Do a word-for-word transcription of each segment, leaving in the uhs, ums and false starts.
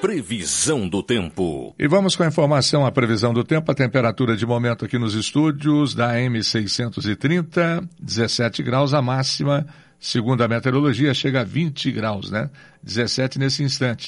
Previsão do tempo. E vamos com a informação, a previsão do tempo, a temperatura de momento aqui nos estúdios da M seiscentos e trinta, dezessete graus, a máxima, segundo a meteorologia, chega a vinte graus, né? dezessete nesse instante.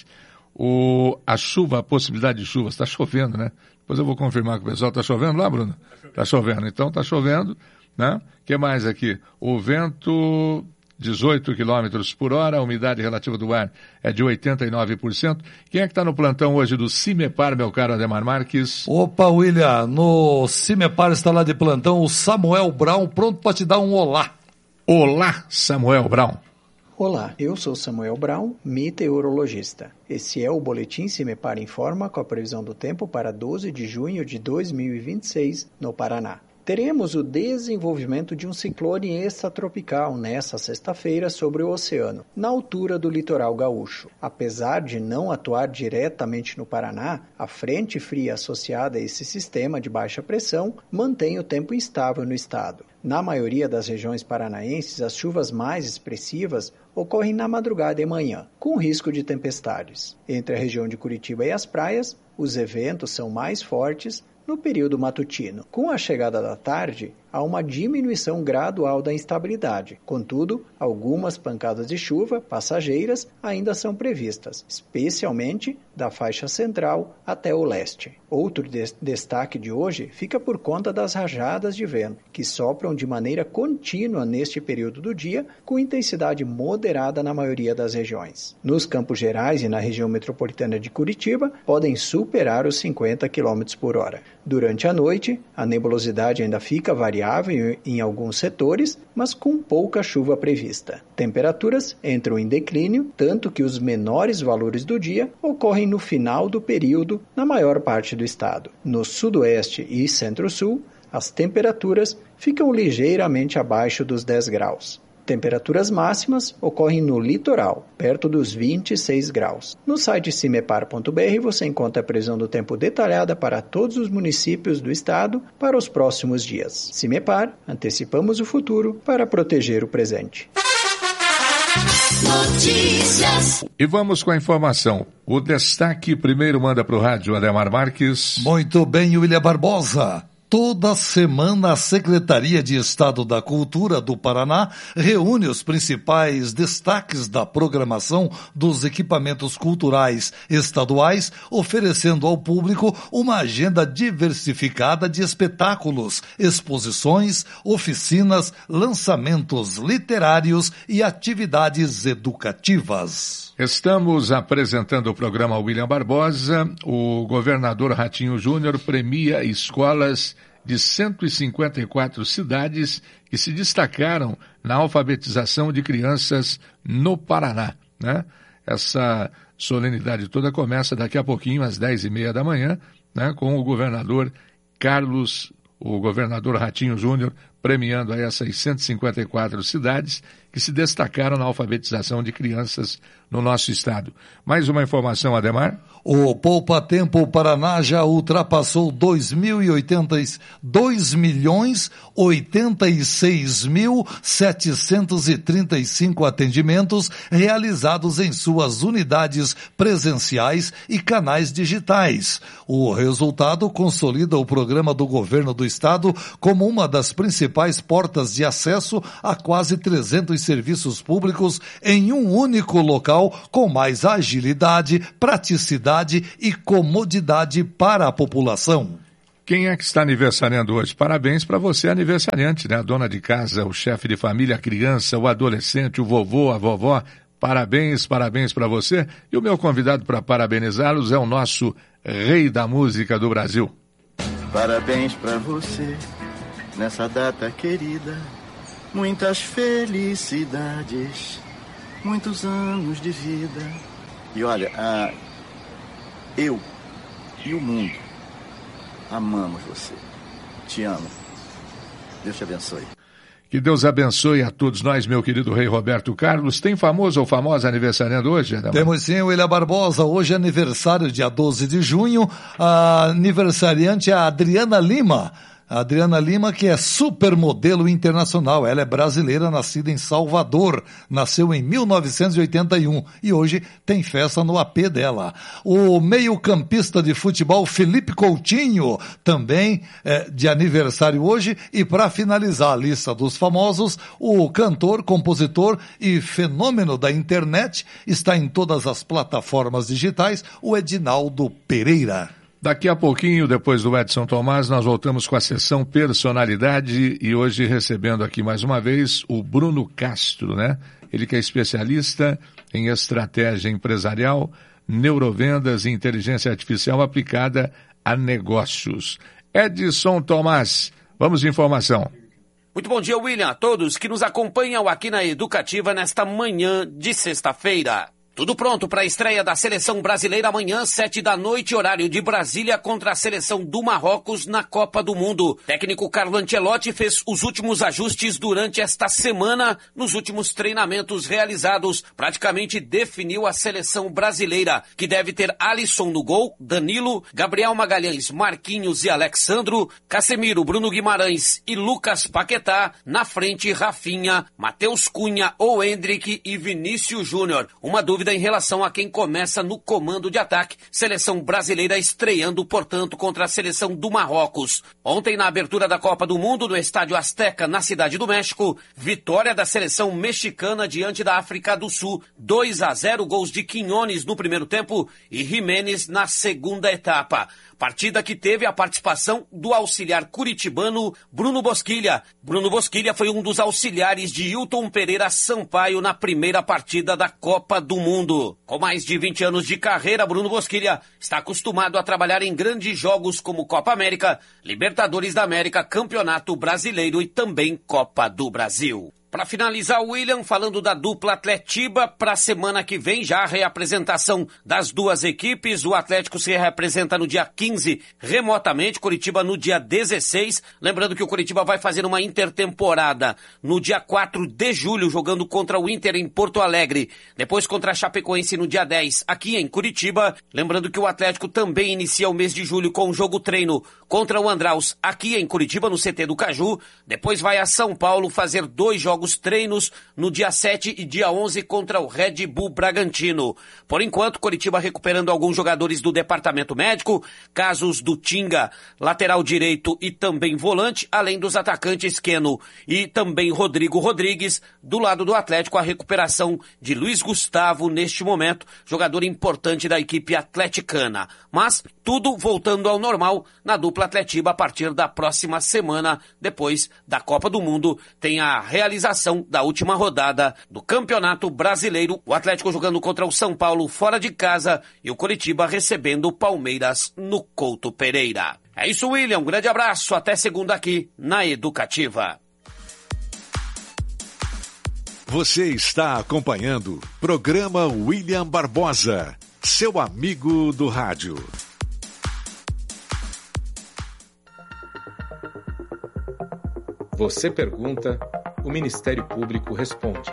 O, a chuva, a possibilidade de chuva, está chovendo, né? Depois eu vou confirmar com o pessoal, está chovendo lá, Bruno? Está chovendo, então está chovendo, né? O que mais aqui? O vento... dezoito quilômetros por hora, a umidade relativa do ar é de oitenta e nove por cento. Quem é que está no plantão hoje do Cimepar, meu caro Ademar Marques? Opa, William, no Cimepar está lá de plantão o Samuel Brown, pronto para te dar um olá. Olá, Samuel Brown. Olá, eu sou Samuel Brown, meteorologista. Esse é o Boletim Cimepar Informa com a previsão do tempo para doze de junho de dois mil e vinte e seis, no Paraná. Teremos o desenvolvimento de um ciclone extratropical nesta sexta-feira sobre o oceano, na altura do litoral gaúcho. Apesar de não atuar diretamente no Paraná, a frente fria associada a esse sistema de baixa pressão mantém o tempo instável no estado. Na maioria das regiões paranaenses, as chuvas mais expressivas ocorrem na madrugada e manhã, com risco de tempestades. Entre a região de Curitiba e as praias, os eventos são mais fortes no período matutino. Com a chegada da tarde, há uma diminuição gradual da instabilidade. Contudo, algumas pancadas de chuva passageiras ainda são previstas, especialmente da faixa central até o leste. Outro des- destaque de hoje fica por conta das rajadas de vento, que sopram de maneira contínua neste período do dia, com intensidade moderada na maioria das regiões. Nos Campos Gerais e na região metropolitana de Curitiba, podem superar os cinquenta quilômetros por hora. Durante a noite, a nebulosidade ainda fica variável em alguns setores, mas com pouca chuva prevista. Temperaturas entram em declínio, tanto que os menores valores do dia ocorrem no final do período na maior parte do estado. No sudoeste e centro-sul, as temperaturas ficam ligeiramente abaixo dos dez graus. Temperaturas máximas ocorrem no litoral, perto dos vinte e seis graus. No site cimepar ponto b r você encontra a previsão do tempo detalhada para todos os municípios do estado para os próximos dias. Cimepar, antecipamos o futuro para proteger o presente. Notícias. E vamos com a informação. O destaque primeiro manda para o rádio Ademar Marques. Muito bem, William Barbosa. Toda semana a Secretaria de Estado da Cultura do Paraná reúne os principais destaques da programação dos equipamentos culturais estaduais, oferecendo ao público uma agenda diversificada de espetáculos, exposições, oficinas, lançamentos literários e atividades educativas. Estamos apresentando o programa William Barbosa. O governador Ratinho Júnior premia escolas de cento e cinquenta e quatro cidades que se destacaram na alfabetização de crianças no Paraná, né? Essa solenidade toda começa daqui a pouquinho, às dez e meia da manhã, né? Com o governador Carlos, o governador Ratinho Júnior, premiando aí essas cento e cinquenta e quatro cidades que se destacaram na alfabetização de crianças no nosso estado. Mais uma informação, Ademar? O Poupa Tempo Paraná já ultrapassou dois mil e oitenta, dois milhões oitenta e seis mil setecentos e trinta e cinco atendimentos realizados em suas unidades presenciais e canais digitais. O resultado consolida o programa do governo do estado como uma das principais portas de acesso a quase trezentos serviços públicos em um único local, com mais agilidade, praticidade e comodidade para a população. Quem é que está aniversariando hoje? Parabéns para você, aniversariante, né? A dona de casa, o chefe de família, a criança, o adolescente, o vovô, a vovó. Parabéns, parabéns para você. E o meu convidado para parabenizá-los é o nosso rei da música do Brasil. Parabéns para você, nessa data querida. Muitas felicidades, muitos anos de vida. E olha, ah, eu e o mundo amamos você. Te amo. Deus te abençoe. Que Deus abençoe a todos nós, meu querido rei Roberto Carlos. Tem famoso ou famosa aniversariando hoje, Ademar? Temos sim, William Barbosa. Hoje é aniversário, dia doze de junho. A aniversariante é a Adriana Lima. A Adriana Lima, que é supermodelo internacional, ela é brasileira, nascida em Salvador, nasceu em mil novecentos e oitenta e um e hoje tem festa no A P dela. O meio-campista de futebol Felipe Coutinho, também é, de aniversário hoje, e para finalizar a lista dos famosos, o cantor, compositor e fenômeno da internet, está em todas as plataformas digitais, o Edinaldo Pereira. Daqui a pouquinho, depois do Edson Tomás, nós voltamos com a sessão Personalidade e hoje recebendo aqui mais uma vez o Bruno Castro, né? Ele que é especialista em estratégia empresarial, neurovendas e inteligência artificial aplicada a negócios. Edson Tomás, vamos de informação. Muito bom dia, William, a todos que nos acompanham aqui na Educativa nesta manhã de sexta-feira. Tudo pronto para a estreia da Seleção Brasileira amanhã, sete da noite, horário de Brasília, contra a Seleção do Marrocos na Copa do Mundo. O técnico Carlo Ancelotti fez os últimos ajustes durante esta semana, nos últimos treinamentos realizados. Praticamente definiu a Seleção Brasileira, que deve ter Alisson no gol, Danilo, Gabriel Magalhães, Marquinhos e Alexandro, Casemiro, Bruno Guimarães e Lucas Paquetá. Na frente, Rafinha, Matheus Cunha ou Endrick e Vinícius Júnior. Uma dúvida em relação a quem começa no comando de ataque. Seleção brasileira estreando, portanto, contra a seleção do Marrocos. Ontem, na abertura da Copa do Mundo, no Estádio Azteca, na Cidade do México, vitória da seleção mexicana diante da África do Sul. dois a zero, gols de Quiñones no primeiro tempo e Jiménez na segunda etapa. Partida que teve a participação do auxiliar curitibano Bruno Bosquilha. Bruno Bosquilha foi um dos auxiliares de Hilton Pereira Sampaio na primeira partida da Copa do Mundo. Com mais de vinte anos de carreira, Bruno Bosquilha está acostumado a trabalhar em grandes jogos como Copa América, Libertadores da América, Campeonato Brasileiro e também Copa do Brasil. Para finalizar, William, falando da dupla Atletiba, para a semana que vem, já a reapresentação das duas equipes. O Atlético se reapresenta no dia quinze, remotamente, Curitiba no dia dezesseis. Lembrando que o Curitiba vai fazer uma intertemporada no dia quatro de julho, jogando contra o Inter em Porto Alegre. Depois contra a Chapecoense no dia dez, aqui em Curitiba. Lembrando que o Atlético também inicia o mês de julho com um jogo treino contra o Andraus, aqui em Curitiba, no C T do Caju. Depois vai a São Paulo fazer dois jogos os treinos no dia sete e dia onze contra o Red Bull Bragantino. Por enquanto, Curitiba recuperando alguns jogadores do departamento médico, casos do Tinga, lateral direito e também volante, além dos atacantes Keno e também Rodrigo Rodrigues. Do lado do Atlético, a recuperação de Luiz Gustavo neste momento, jogador importante da equipe atleticana. Mas tudo voltando ao normal na dupla Atletiba a partir da próxima semana, depois da Copa do Mundo, tem a realização da última rodada do Campeonato Brasileiro, o Atlético jogando contra o São Paulo fora de casa e o Curitiba recebendo o Palmeiras no Couto Pereira. É isso, William, um grande abraço, até segunda aqui na Educativa. Você está acompanhando programa William Barbosa, seu amigo do rádio. Você pergunta, o Ministério Público responde.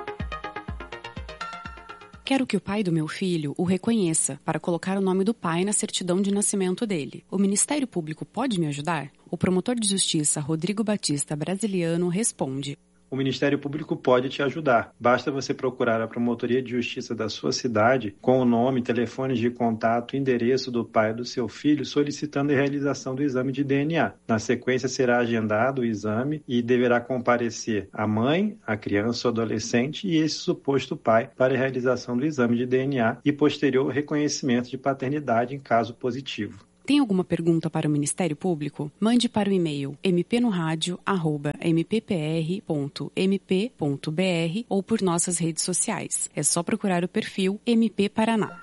Quero que o pai do meu filho o reconheça para colocar o nome do pai na certidão de nascimento dele. O Ministério Público pode me ajudar? O promotor de justiça Rodrigo Batista Brasiliano responde. O Ministério Público pode te ajudar. Basta você procurar a Promotoria de Justiça da sua cidade com o nome, telefones de contato e endereço do pai do seu filho solicitando a realização do exame de D N A. Na sequência será agendado o exame e deverá comparecer a mãe, a criança ou adolescente e esse suposto pai para a realização do exame de D N A e posterior reconhecimento de paternidade em caso positivo. Tem alguma pergunta para o Ministério Público? Mande para o e-mail m p no rádio arroba m p p r ponto m p ponto b r ou por nossas redes sociais. É só procurar o perfil M P Paraná.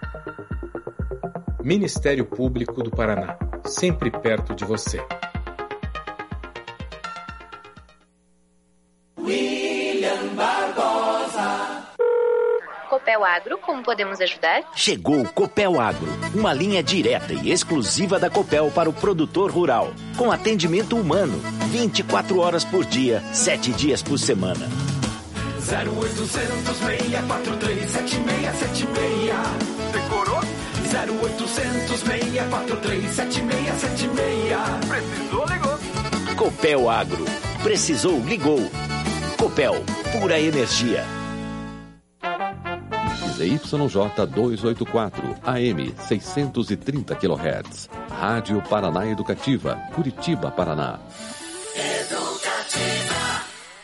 Ministério Público do Paraná, sempre perto de você. William Barbosa. Copel Agro, como podemos ajudar? Chegou o Copel Agro, uma linha direta e exclusiva da Copel para o produtor rural, com atendimento humano, vinte e quatro horas por dia, sete dias por semana. zero oitocentos, seis quatro três, sete seis sete seis. Decorou? zero oitocentos, seis quatro três, sete seis sete seis. Precisou, ligou. Copel Agro. Precisou, ligou. Copel, pura energia. Z Y J duzentos e oitenta e quatro, A M seiscentos e trinta quilohertz. Rádio Paraná Educativa, Curitiba, Paraná. Educativa.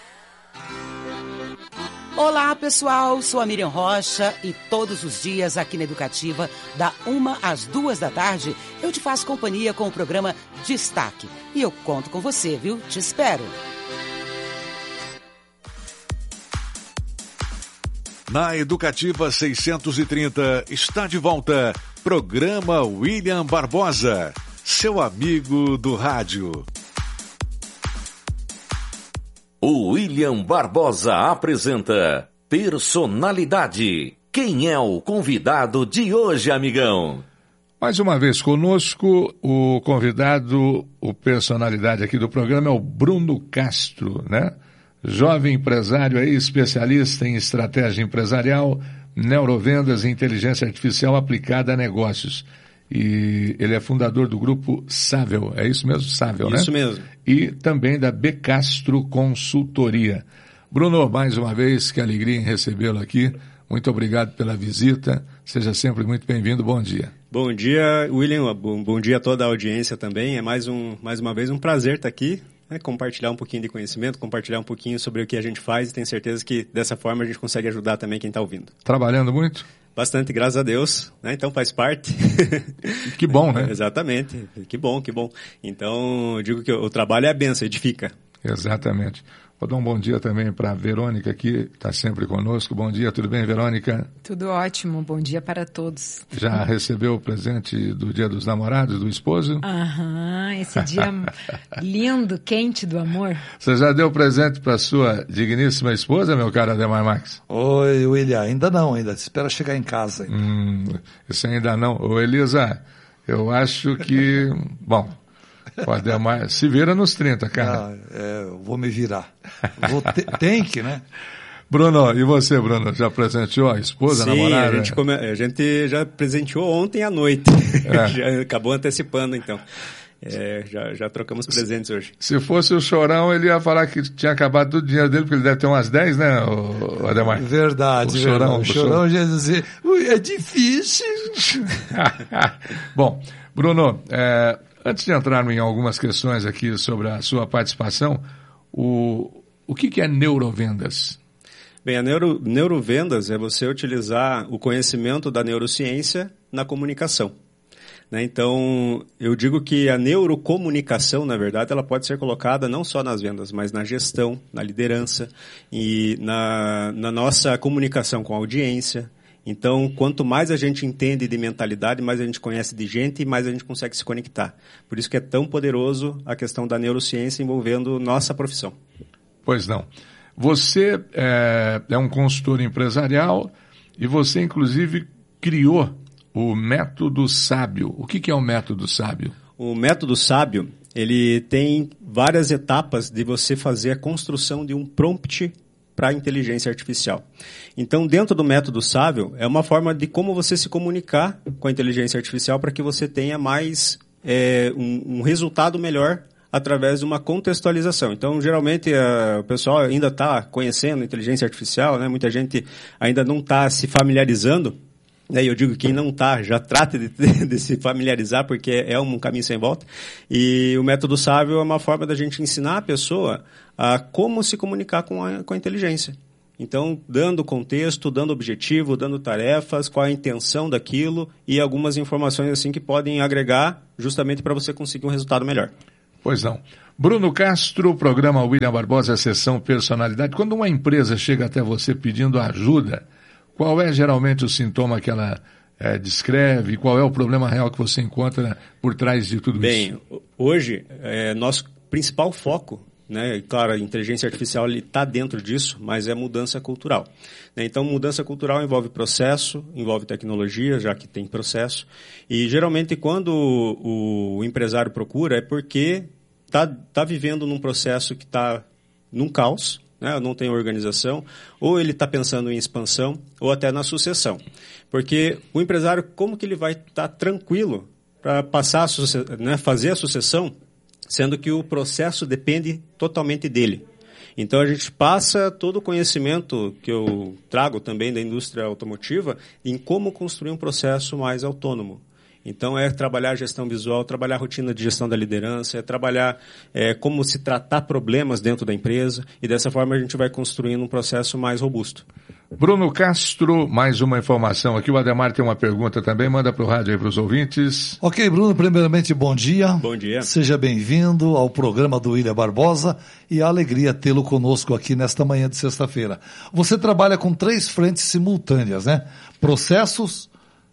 Olá, pessoal. Sou a Miriam Rocha e todos os dias aqui na Educativa, da uma às duas da tarde, eu te faço companhia com o programa Destaque. E eu conto com você, viu? Te espero. Na Educativa seiscentos e trinta está de volta, programa William Barbosa, seu amigo do rádio. O William Barbosa apresenta Personalidade. Quem é o convidado de hoje, amigão? Mais uma vez conosco, o convidado, o personalidade aqui do programa é o Bruno Castro, né? Jovem empresário aí, especialista em estratégia empresarial, neurovendas e inteligência artificial aplicada a negócios. E ele é fundador do grupo Sável, é isso mesmo? Sável, né? Isso mesmo. E também da B. Castro Consultoria. Bruno, mais uma vez, que alegria em recebê-lo aqui. Muito obrigado pela visita. Seja sempre muito bem-vindo. Bom dia. Bom dia, William. Bom, bom dia a toda a audiência também. É mais, um, mais uma vez um prazer estar aqui. É compartilhar um pouquinho de conhecimento, compartilhar um pouquinho sobre o que a gente faz e tenho certeza que dessa forma a gente consegue ajudar também quem está ouvindo. Trabalhando muito? Bastante, graças a Deus, né? Então faz parte. Que bom, né? Exatamente, que bom, que bom. Então eu digo que o trabalho é a benção, edifica. Exatamente. Vou dar um bom dia também para a Verônica aqui, está sempre conosco. Bom dia, tudo bem, Verônica? Tudo ótimo, bom dia para todos. Já recebeu o presente do Dia dos Namorados, do esposo? Aham, esse dia lindo, quente do amor. Você já deu presente para sua digníssima esposa, meu caro Ademar Max? Oi, William, ainda não, ainda. Espera chegar em casa. Ainda. Hum, isso ainda não. Ô, Elisa, eu acho que... Bom... Pode amar. Se vira nos trinta, cara. Ah, é, eu vou me virar. Vou te, tem que, né? Bruno, e você, Bruno? Já presenteou a esposa, Sim, a namorada? Sim, a gente, come... a gente já presenteou ontem à noite. É. Já acabou antecipando, então. É, já, já trocamos presentes hoje. Se fosse o Chorão, ele ia falar que tinha acabado todo o dinheiro dele, porque ele deve ter umas dez, né, o Ademar? Verdade, o Chorão. Chorão, o Chorão já ia dizer, ui, é difícil. Bom, Bruno, é... antes de entrarmos em algumas questões aqui sobre a sua participação, o, o que, que é neurovendas? Bem, a neuro, neurovendas é você utilizar o conhecimento da neurociência na comunicação. Né? Então, eu digo que a neurocomunicação, na verdade, ela pode ser colocada não só nas vendas, mas na gestão, na liderança e na, na nossa comunicação com a audiência. Então, quanto mais a gente entende de mentalidade, mais a gente conhece de gente e mais a gente consegue se conectar. Por isso que é tão poderoso a questão da neurociência envolvendo nossa profissão. Pois não. Você é, é um consultor empresarial e você, inclusive, criou o método sábio. O que, que é o método sábio? O método sábio, ele tem várias etapas de você fazer a construção de um prompt para a inteligência artificial. Então, dentro do método sábio, é uma forma de como você se comunicar com a inteligência artificial para que você tenha mais é, um, um resultado melhor através de uma contextualização. Então, geralmente, a, o pessoal ainda está conhecendo a inteligência artificial, né? Muita gente ainda não está se familiarizando. E eu digo que quem não está, já trata de, de se familiarizar, porque é um caminho sem volta. E o método sábio é uma forma da gente ensinar a pessoa a como se comunicar com a, com a inteligência. Então, dando contexto, dando objetivo, dando tarefas, qual a intenção daquilo e algumas informações assim que podem agregar justamente para você conseguir um resultado melhor. Pois não. Bruno Castro, programa William Barbosa, sessão Personalidade. Quando uma empresa chega até você pedindo ajuda, qual é geralmente o sintoma que ela é, descreve? Qual é o problema real que você encontra por trás de tudo Bem, isso? Bem, hoje, é, nosso principal foco, né, claro, a inteligência artificial está dentro disso, mas é mudança cultural. Né? Então, mudança cultural envolve processo, envolve tecnologia, já que tem processo. E, geralmente, quando o, o empresário procura, é porque está tá vivendo num processo que está num caos, né? Não tem organização, ou ele está pensando em expansão, ou até na sucessão. Porque o empresário, como que ele vai estar tá tranquilo para passar a suce- né, fazer a sucessão sendo que o processo depende totalmente dele. Então, a gente passa todo o conhecimento que eu trago também da indústria automotiva em como construir um processo mais autônomo. Então, é trabalhar a gestão visual, trabalhar a rotina de gestão da liderança, é trabalhar é, como se tratar problemas dentro da empresa, e dessa forma a gente vai construindo um processo mais robusto. Bruno Castro, mais uma informação aqui. O Ademar tem uma pergunta também, manda para o rádio aí para os ouvintes. Ok, Bruno, primeiramente, bom dia. Bom dia. Seja bem-vindo ao programa do William Barbosa e a alegria tê-lo conosco aqui nesta manhã de sexta-feira. Você trabalha com três frentes simultâneas, né? Processos,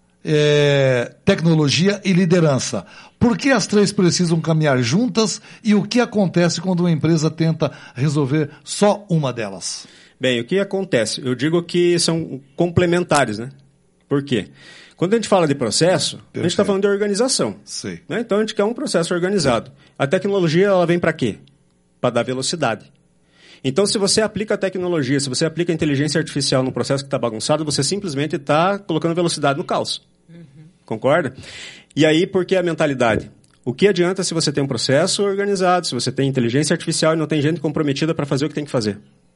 é, tecnologia e liderança. Por que as três precisam caminhar juntas e o que acontece quando uma empresa tenta resolver só uma delas? Bem, o que acontece? Eu digo que são complementares, né? Por quê? Quando a gente fala de processo, Perfeito. a gente está falando de organização. Sim. Né? Então, a gente quer um processo organizado. A tecnologia, ela vem para quê? Para dar velocidade. Então, se você aplica a tecnologia, se você aplica a inteligência artificial num processo que está bagunçado, você simplesmente está colocando velocidade no caos. Uhum. Concorda? E aí, por que a mentalidade? O que adianta se você tem um processo organizado, se você tem inteligência artificial e não tem gente comprometida para fazer o que tem que fazer?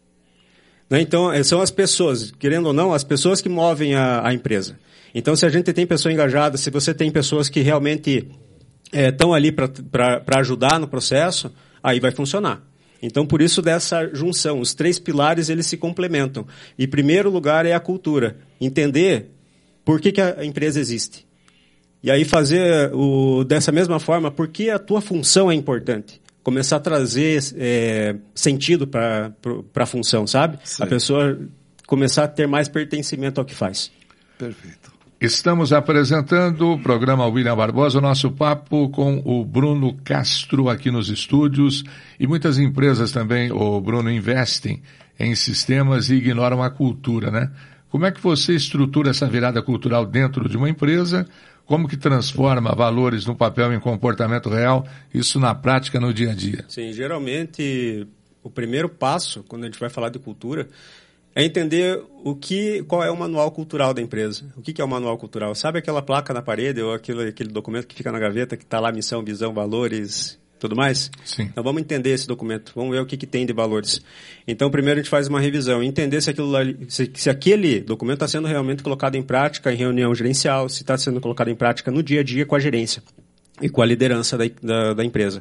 Né? Então, são as pessoas, querendo ou não, as pessoas que movem a, a empresa. Então, se a gente tem pessoa engajada, se você tem pessoas que realmente estão é, ali para ajudar no processo, aí vai funcionar. Então, por isso dessa junção, os três pilares, eles se complementam. E, primeiro lugar, é a cultura. Entender por que, que a empresa existe. E aí fazer o, dessa mesma forma, por que a tua função é importante. Começar a trazer é, sentido para a função, sabe? Sim. A pessoa começar a ter mais pertencimento ao que faz. Perfeito. Estamos apresentando o programa William Barbosa, o nosso papo com o Bruno Castro aqui nos estúdios. E muitas empresas também, o Bruno, investem em sistemas e ignoram a cultura, né? Como é que você estrutura essa virada cultural dentro de uma empresa? Como que transforma valores no papel em comportamento real, isso na prática, no dia a dia? Sim, geralmente o primeiro passo, quando a gente vai falar de cultura, é entender o que, qual é o manual cultural da empresa. O que, que é o manual cultural? Sabe aquela placa na parede ou aquele, aquele documento que fica na gaveta, que está lá missão, visão, valores, tudo mais? Sim. Então vamos entender esse documento, vamos ver o que, que tem de valores. Então primeiro a gente faz uma revisão, entender se, aquilo, se, se aquele documento está sendo realmente colocado em prática em reunião gerencial, se está sendo colocado em prática no dia a dia com a gerência e com a liderança da, da, da empresa.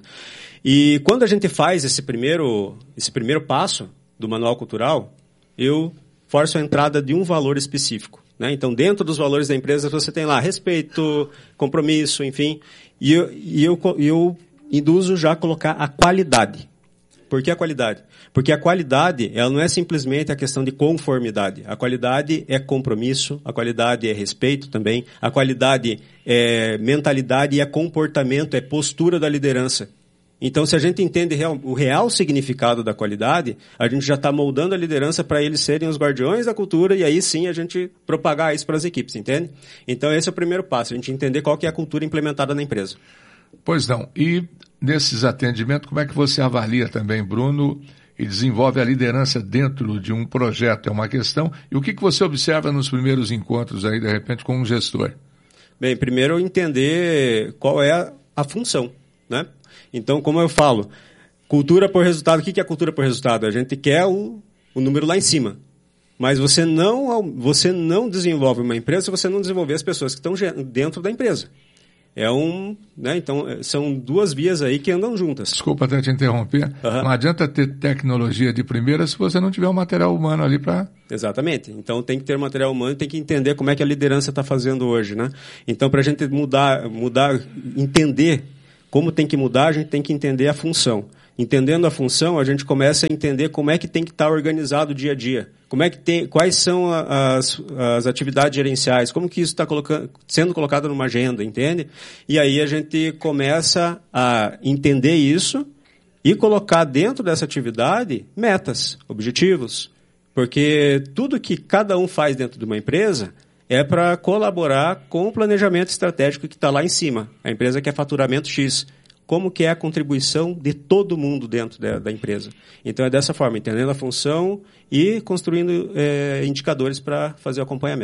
E quando a gente faz esse primeiro, esse primeiro passo do manual cultural, eu forço a entrada de um valor específico. Né? Então, dentro dos valores da empresa, você tem lá respeito, compromisso, enfim, e eu, e eu, eu induzo já a colocar a qualidade. Por que a qualidade? Porque a qualidade, ela não é simplesmente a questão de conformidade. A qualidade é compromisso, a qualidade é respeito também, a qualidade é mentalidade e é comportamento, é postura da liderança. Então, se a gente entende real, o real significado da qualidade, a gente já está moldando a liderança para eles serem os guardiões da cultura e aí sim a gente propagar isso para as equipes, entende? Então, esse é o primeiro passo, a gente entender qual que é a cultura implementada na empresa. Pois não. E nesses atendimentos, como é que você avalia também, Bruno, e desenvolve a liderança dentro de um projeto? É uma questão. E o que, que você observa nos primeiros encontros aí, de repente, com um gestor? Bem, primeiro entender qual é a, a função, né? Então, como eu falo, cultura por resultado. O que é cultura por resultado? A gente quer o, o número lá em cima. Mas você não, você não desenvolve uma empresa se você não desenvolver as pessoas que estão dentro da empresa. É um, né? Então, são duas vias aí que andam juntas. Desculpa até te interromper. Uhum. Não adianta ter tecnologia de primeira se você não tiver o um material humano ali para... Exatamente. Então, tem que ter material humano, tem que entender como é que a liderança está fazendo hoje, né? Então, para a gente mudar, mudar, entender como tem que mudar, a gente tem que entender a função. Entendendo a função, a gente começa a entender como é que tem que estar organizado o dia a dia. Como é que tem, quais são as, as atividades gerenciais, como que isso está sendo colocado numa agenda, entende? E aí a gente começa a entender isso e colocar dentro dessa atividade metas, objetivos. Porque tudo que cada um faz dentro de uma empresa é para colaborar com o planejamento estratégico que está lá em cima. A empresa quer faturamento X. Como que é a contribuição de todo mundo dentro da, da empresa. Então, é dessa forma, entendendo a função e construindo é, indicadores para fazer o acompanhamento.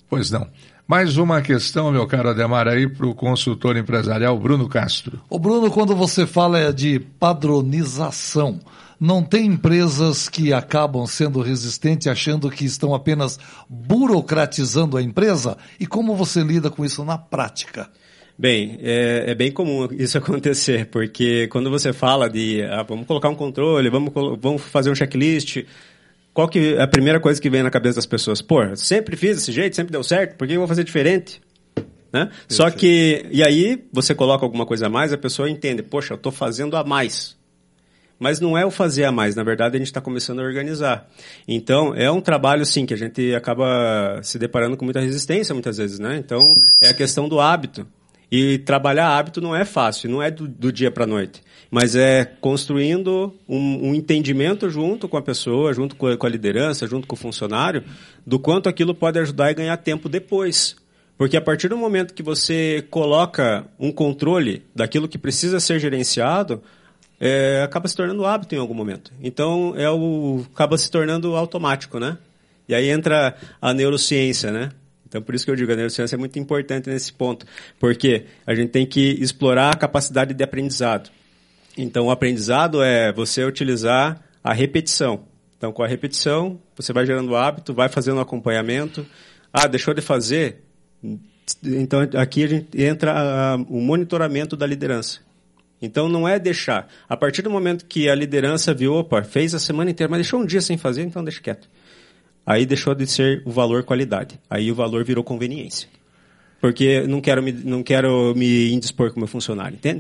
Pois não. Mais uma questão, meu caro Ademar, aí para o consultor empresarial Bruno Castro. Ô Bruno, quando você fala de padronização, não tem empresas que acabam sendo resistentes achando que estão apenas burocratizando a empresa? E como você lida com isso na prática? Bem, é, é bem comum isso acontecer, porque quando você fala de ah, vamos colocar um controle, vamos, vamos fazer um checklist, qual que é a primeira coisa que vem na cabeça das pessoas? Pô, sempre fiz desse jeito, sempre deu certo, por que eu vou fazer diferente? Né? Só que, e aí você coloca alguma coisa a mais, a pessoa entende, poxa, eu estou fazendo a mais. Mas não é o fazer a mais, na verdade a gente está começando a organizar. Então, é um trabalho, sim, que a gente acaba se deparando com muita resistência muitas vezes, né? Então, é a questão do hábito. E trabalhar hábito não é fácil, não é do, do dia para a noite, mas é construindo um, um entendimento junto com a pessoa, junto com a, com a liderança, junto com o funcionário, do quanto aquilo pode ajudar e ganhar tempo depois. Porque a partir do momento que você coloca um controle daquilo que precisa ser gerenciado, é, acaba se tornando hábito em algum momento. Então, é o, acaba se tornando automático, né? E aí entra a neurociência, né? Então, por isso que eu digo, a neurociência é muito importante nesse ponto, porque a gente tem que explorar a capacidade de aprendizado. Então, o aprendizado é você utilizar a repetição. Então, com a repetição, você vai gerando hábito, vai fazendo acompanhamento. Ah, deixou de fazer? Então, aqui a gente entra a, o monitoramento da liderança. Então, não é deixar. A partir do momento que a liderança viu, opa, fez a semana inteira, mas deixou um dia sem fazer, então deixa quieto. Aí deixou de ser o valor qualidade. Aí o valor virou conveniência. Porque não quero me, não quero me indispor com o meu funcionário, entende?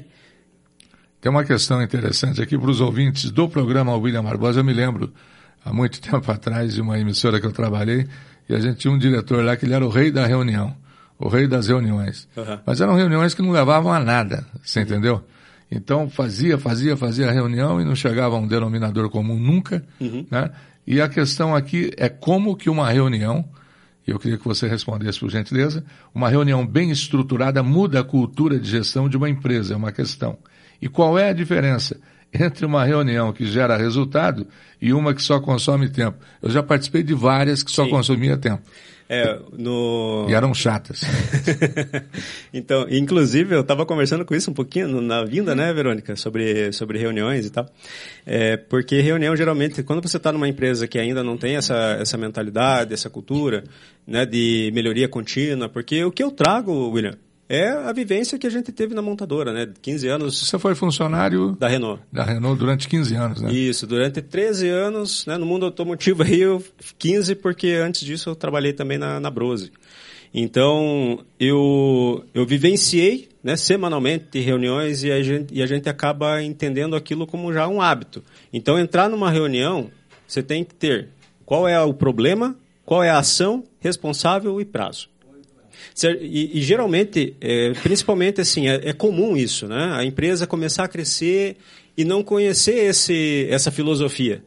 Tem uma questão interessante aqui para os ouvintes do programa William Barbosa. Eu me lembro, há muito tempo atrás, de uma emissora que eu trabalhei, e a gente tinha um diretor lá que ele era o rei da reunião, o rei das reuniões. Uhum. Mas eram reuniões que não levavam a nada, você entendeu? Então fazia, fazia, fazia a reunião e não chegava a um denominador comum nunca, uhum. né? E a questão aqui é como que uma reunião, e eu queria que você respondesse por gentileza, uma reunião bem estruturada muda a cultura de gestão de uma empresa, é uma questão. E qual é a diferença entre uma reunião que gera resultado e uma que só consome tempo? Eu já participei de várias que só Sim. consumia tempo. É, no... E eram chatas. Então, inclusive, eu estava conversando com isso um pouquinho na vinda, né, Verônica, sobre, sobre reuniões e tal. É, porque reunião, geralmente, quando você está numa empresa que ainda não tem essa, essa mentalidade, essa cultura, né, de melhoria contínua, porque o que eu trago, William, é a vivência que a gente teve na montadora, né? quinze anos... Você foi funcionário... Da Renault. Da Renault durante quinze anos, né? Isso, durante treze anos, né? No mundo automotivo aí, eu, quinze, porque antes disso eu trabalhei também na, na Brose. Então, eu, eu vivenciei, né, semanalmente reuniões e a, gente, e a gente acaba entendendo aquilo como já um hábito. Então, entrar numa reunião, você tem que ter qual é o problema, qual é a ação, responsável e prazo. E, e geralmente, é, principalmente assim, é, é comum isso, né? A empresa começar a crescer e não conhecer esse, essa filosofia.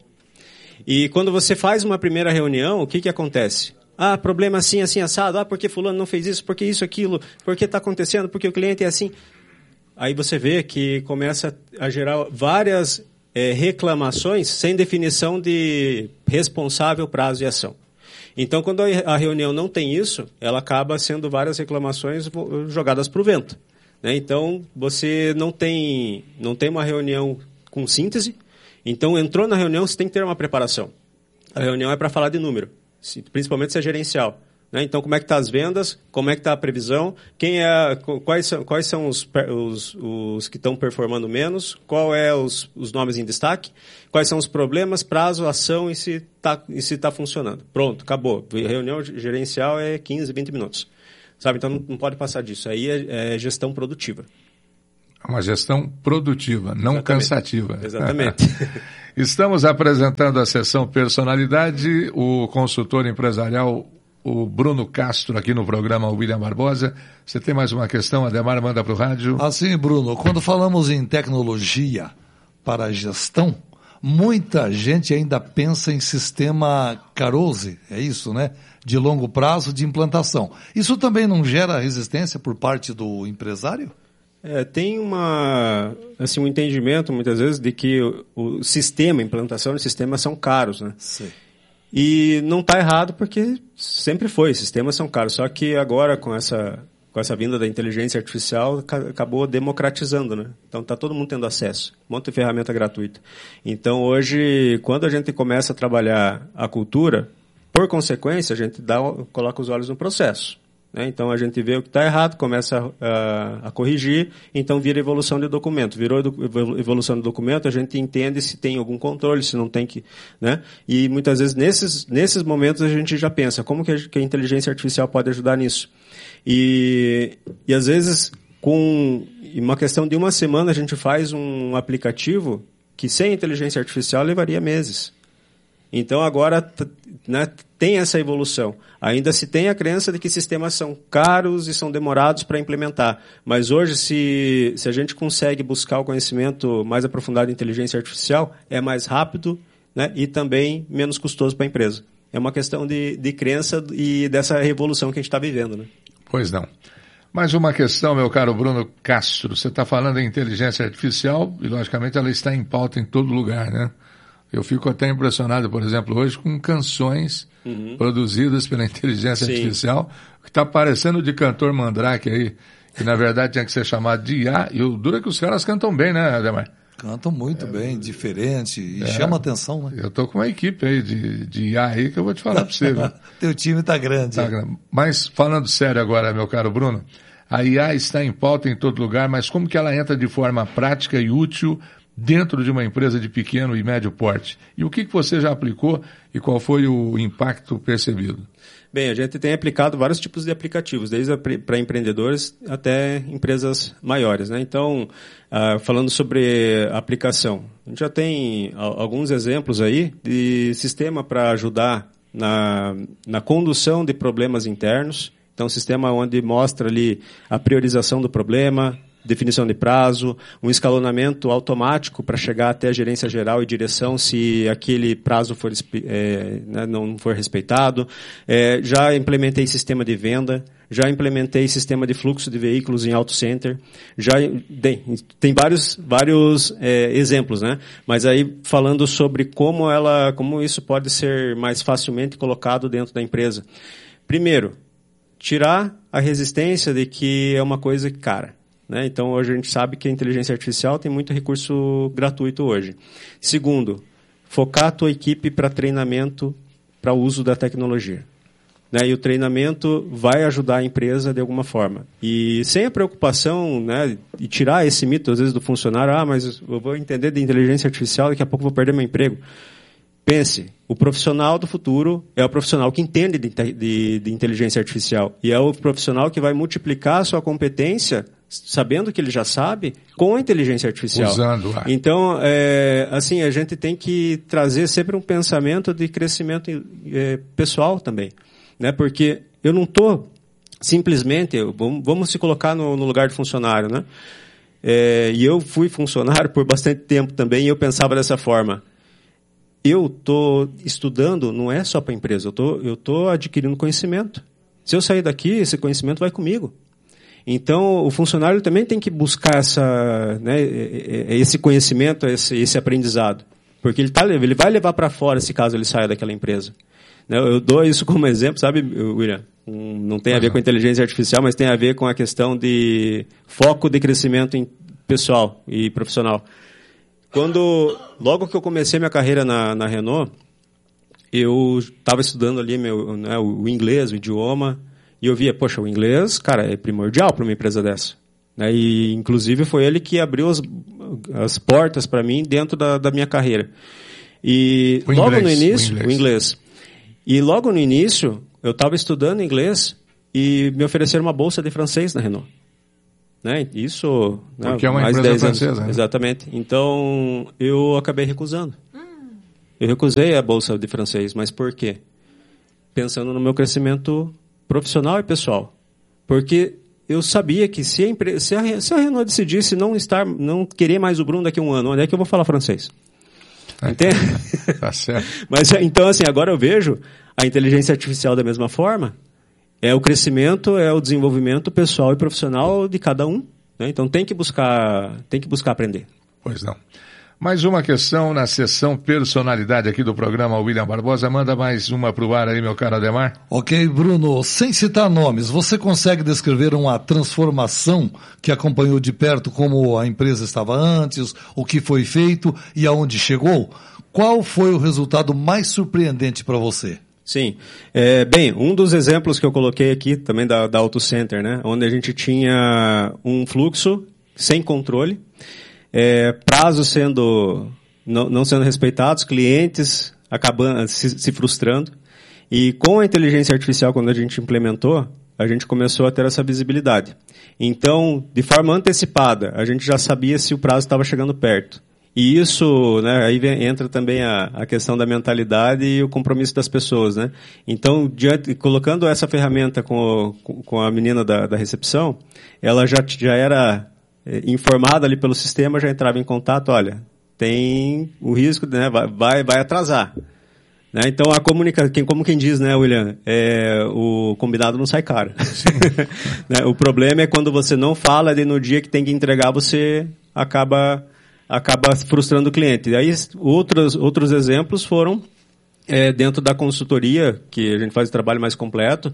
E quando você faz uma primeira reunião, o que que acontece? Ah, problema assim, assim, assado. Ah, porque fulano não fez isso, porque isso, aquilo, porque está acontecendo, porque o cliente é assim. Aí você vê que começa a gerar várias é, reclamações sem definição de responsável, prazo e ação. Então, quando a reunião não tem isso, ela acaba sendo várias reclamações jogadas para o vento, né? Então, você não tem, não tem uma reunião com síntese. Então, entrou na reunião, você tem que ter uma preparação. A reunião é para falar de número, principalmente se é gerencial, né? Então, como é que está as vendas, como é que está a previsão, quem é, quais são, quais são os, os, os que estão performando menos, qual é os, os nomes em destaque, quais são os problemas, prazo, ação e se está se tá funcionando. Pronto, acabou. A reunião gerencial é quinze, vinte minutos. Sabe? Então, não, não pode passar disso. Aí é, é gestão produtiva. Uma gestão produtiva, não Exatamente. cansativa. Exatamente. Estamos apresentando a sessão Personalidade, o consultor empresarial, o Bruno Castro, aqui no programa William Barbosa. Você tem mais uma questão, Ademar, manda para o rádio. Assim, Bruno, quando falamos em tecnologia para a gestão, muita gente ainda pensa em sistema Carose, é isso, né? De longo prazo de implantação. Isso também não gera resistência por parte do empresário? É, tem uma, assim, um entendimento, muitas vezes, de que o, o sistema, a implantação de sistemas são caros, né? Sim. E não está errado porque sempre foi, sistemas são caros. Só que agora, com essa, com essa vinda da inteligência artificial, acabou democratizando, né? Então está todo mundo tendo acesso, um monte de ferramenta gratuita. Então hoje, quando a gente começa a trabalhar a cultura, por consequência, a gente dá, coloca os olhos no processo. Né? Então a gente vê o que está errado, começa a, a corrigir, então vira evolução de documento. Virou evolução de documento, a gente entende se tem algum controle, se não tem que... Né? E muitas vezes nesses, nesses momentos a gente já pensa, como que a, que a inteligência artificial pode ajudar nisso? E, e às vezes, com uma questão de uma semana, a gente faz um aplicativo que sem inteligência artificial levaria meses. Então agora, né, tem essa evolução. Ainda se tem a crença de que sistemas são caros e são demorados para implementar. Mas hoje, se, se a gente consegue buscar o conhecimento mais aprofundado de inteligência artificial, é mais rápido, né, e também menos custoso para a empresa. É uma questão de, de crença e dessa revolução que a gente está vivendo. Né? Pois não. Mais uma questão, meu caro Bruno Castro. Você está falando em inteligência artificial e, logicamente, ela está em pauta em todo lugar, né? Eu fico até impressionado, por exemplo, hoje com canções uhum. produzidas pela inteligência Sim. artificial, que está parecendo de cantor Mandrake aí, que na verdade tinha que ser chamado de I A, e o duro é que os caras cantam bem, né, Ademar? Cantam muito é, bem, diferente, e é, chama atenção, né? Eu estou com uma equipe aí de, de I A aí que eu vou te falar para você. Viu? Teu time está grande. Tá grande. Mas falando sério agora, meu caro Bruno, a I A está em pauta em todo lugar, mas como que ela entra de forma prática e útil dentro de uma empresa de pequeno e médio porte? E o que, que você já aplicou e qual foi o impacto percebido? Bem, a gente tem aplicado vários tipos de aplicativos, desde para empreendedores até empresas maiores, né? Então, uh, falando sobre aplicação, a gente já tem alguns exemplos aí de sistema para ajudar na, na condução de problemas internos. Então, um sistema onde mostra ali a priorização do problema, definição de prazo, um escalonamento automático para chegar até a gerência geral e direção se aquele prazo for, é, né, não for respeitado. É, já implementei sistema de venda, já implementei sistema de fluxo de veículos em auto center. Já, bem, tem vários, vários é, exemplos, né? Mas aí falando sobre como, ela, como isso pode ser mais facilmente colocado dentro da empresa. Primeiro, tirar a resistência de que é uma coisa cara. Né? Então, hoje a gente sabe que a inteligência artificial tem muito recurso gratuito hoje. Segundo, focar a tua equipe para treinamento, para o uso da tecnologia. Né? E o treinamento vai ajudar a empresa de alguma forma. E sem a preocupação, né, de tirar esse mito, às vezes, do funcionário, ah, mas eu vou entender de inteligência artificial, daqui a pouco eu vou perder meu emprego. Pense, o profissional do futuro é o profissional que entende de, de, de inteligência artificial. E é o profissional que vai multiplicar a sua competência, sabendo que ele já sabe, com a inteligência artificial. Usando. Ah. Então, é, assim, a gente tem que trazer sempre um pensamento de crescimento é, pessoal também. Né? Porque eu não estou simplesmente... Vamos, vamos se colocar no, no lugar de funcionário, né? É, e eu fui funcionário por bastante tempo também, e eu pensava dessa forma. Eu estou estudando, não é só para a empresa, eu tô, eu estou adquirindo conhecimento. Se eu sair daqui, esse conhecimento vai comigo. Então, o funcionário também tem que buscar essa, né, esse conhecimento, esse, esse aprendizado. Porque ele, tá, ele vai levar para fora, se caso ele saia daquela empresa. Eu dou isso como exemplo, sabe, William? Não tem a ver com inteligência artificial, mas tem a ver com a questão de foco de crescimento pessoal e profissional. Quando, logo que eu comecei minha carreira na, na Renault, eu estava estudando ali meu, né, o, o inglês, o idioma, e eu via, poxa, o inglês, cara, é primordial para uma empresa dessa. Né? E, inclusive, foi ele que abriu as, as portas para mim dentro da, da minha carreira. E o logo inglês, no início, o inglês. o inglês. E logo no início, eu estava estudando inglês e me ofereceram uma bolsa de francês na Renault. Né? Isso, porque né, é uma mais empresa de dez francesa. Anos. Né? Exatamente. Então, eu acabei recusando. Hum. Eu recusei a bolsa de francês, mas por quê? Pensando no meu crescimento profissional e pessoal. Porque eu sabia que se a, empre... se a, se a Renault decidisse não, estar, não querer mais o Bruno daqui a um ano, onde é que eu vou falar francês? Entende? Tá certo. Mas, então, assim, agora eu vejo a inteligência artificial da mesma forma. É o crescimento, é o desenvolvimento pessoal e profissional de cada um. Né? Então tem que buscar, tem que buscar aprender. Pois não. Mais uma questão na sessão personalidade aqui do programa William Barbosa. Manda mais uma pro ar aí, meu caro Ademar. Ok, Bruno. Sem citar nomes, você consegue descrever uma transformação que acompanhou de perto como a empresa estava antes, o que foi feito e aonde chegou? Qual foi o resultado mais surpreendente para você? Sim. É, bem, um dos exemplos que eu coloquei aqui, também da, da Auto Center, né? Onde a gente tinha um fluxo sem controle, É, prazos sendo, não, não sendo respeitados, clientes acabando, se, se frustrando. E com a inteligência artificial, quando a gente implementou, a gente começou a ter essa visibilidade. Então, de forma antecipada, a gente já sabia se o prazo estava chegando perto. E isso, né, aí vem, entra também a, a questão da mentalidade e o compromisso das pessoas, né? Então, diante, colocando essa ferramenta com, o, com a menina da, da recepção, ela já, já era informada ali pelo sistema, já entrava em contato, olha, tem o risco, né, vai, vai atrasar. Né? Então, a comunicação, como quem diz, né, William, é, o combinado não sai caro. Né? O problema é quando você não fala e no dia que tem que entregar, você acaba, acaba frustrando o cliente. E aí, outros, outros exemplos foram é, dentro da consultoria, que a gente faz o trabalho mais completo,